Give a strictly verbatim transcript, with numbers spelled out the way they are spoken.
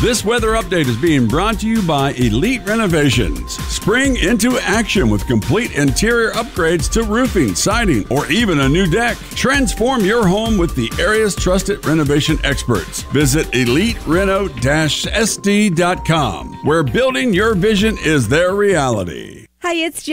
This weather update is being brought to you by Elite Renovations. Spring into action with complete interior upgrades to roofing, siding, or even a new deck. Transform your home with the area's trusted renovation experts. Visit elite reno dash s d dot com, where building your vision is their reality. Hi, it's Jen.